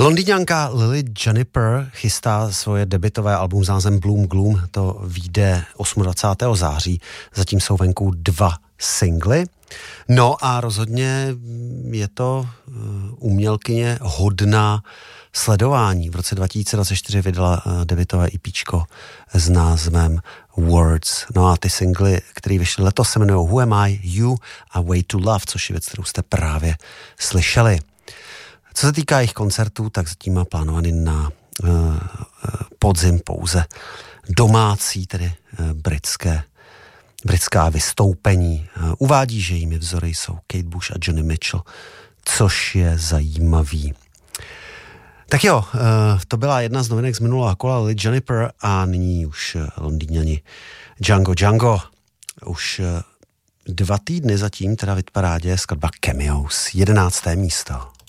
Londýňanka Lily Juniper chystá svoje debutové album s názvem Bloom Gloom, to vyjde 28. září, zatím jsou venku 2 singly. No a rozhodně je to umělkyně hodná sledování. V roce 2024 vydala debutové EPčko s názvem Words. No a ty singly, které vyšly letos, se jmenují Who Am I, You a Way to Love, což je věc, kterou jste právě slyšeli. Co se týká jejich koncertů, tak zatím má plánovaný na podzim pouze domácí, tedy britská vystoupení. Uvádí, že jimi vzory jsou Kate Bush a Johnny Mitchell, což je zajímavý. Tak jo, to byla jedna z novinek z minulého kola Lily Juniper a nyní už Londýňani Django. Už 2 týdny zatím teda v hitparádě skladba Cameos, 11. místo.